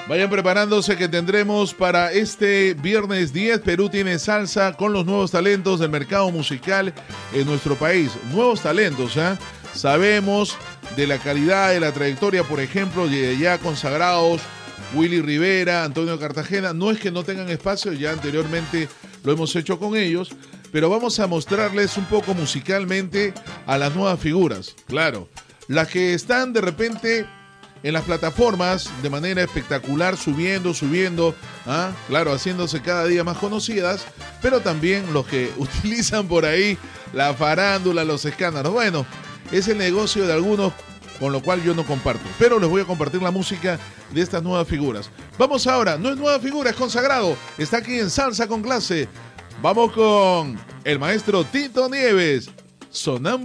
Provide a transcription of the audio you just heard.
Vayan preparándose que tendremos para este viernes 10 Perú tiene salsa con los nuevos talentos del mercado musical en nuestro país. Nuevos talentos, ¿eh? Sabemos de la calidad, de la trayectoria, por ejemplo, de ya consagrados Willy Rivera, Antonio Cartagena. No es que no tengan espacio, ya anteriormente lo hemos hecho con ellos, pero vamos a mostrarles un poco musicalmente a las nuevas figuras. Claro, las que están de repente en las plataformas de manera espectacular, subiendo, claro, haciéndose cada día más conocidas, pero también los que utilizan por ahí la farándula, los escándalos. Bueno, es el negocio de algunos, con lo cual yo no comparto, pero les voy a compartir la música de estas nuevas figuras. Vamos ahora, no es nueva figura, es consagrado, está aquí en Salsa con Clase. Vamos con el maestro Tito Nieves, Sonámbulo.